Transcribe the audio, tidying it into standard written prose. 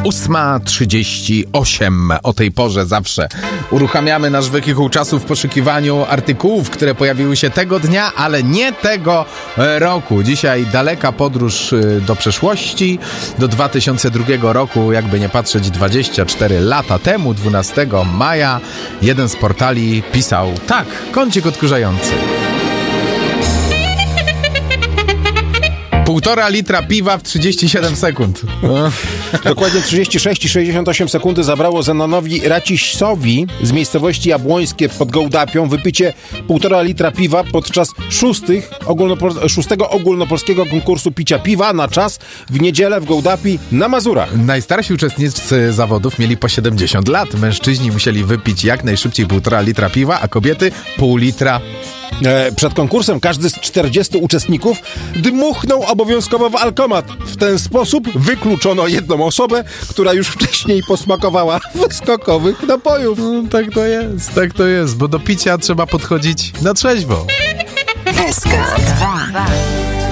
8:38. O tej porze zawsze uruchamiamy nasz wehikuł czasu w poszukiwaniu artykułów, które pojawiły się tego dnia, ale nie tego roku. Dzisiaj daleka podróż do przeszłości, do 2002 roku, jakby nie patrzeć 24 lata temu, 12 maja, jeden z portali pisał tak, kącik odkurzający. 1,5 litra piwa w 37 sekund. Dokładnie 36,68 sekundy zabrało Zenonowi Racisowi z miejscowości Jabłońskie pod Gołdapią wypicie 1,5 litra piwa podczas 6. ogólnopolskiego konkursu picia piwa na czas w niedzielę w Gołdapi na Mazurach. Najstarsi uczestnicy zawodów mieli po 70 lat. Mężczyźni musieli wypić jak najszybciej 1,5 litra piwa, a kobiety pół litra. Przed konkursem każdy z 40 uczestników dmuchnął obowiązkowo w alkomat. W ten sposób wykluczono jedną osobę, która już wcześniej posmakowała wyskokowych napojów. Tak to jest, bo do picia trzeba podchodzić na trzeźwo. SK 2.